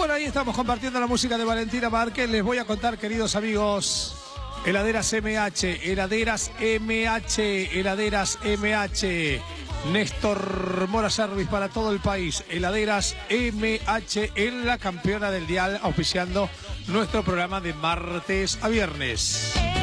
Bueno, ahí estamos compartiendo la música de Valentina Márquez. Les voy a contar, queridos amigos, heladeras MH, heladeras MH, heladeras MH. Néstor Mora Service para todo el país. Heladeras MH en la campeona del dial, auspiciando nuestro programa de martes a viernes.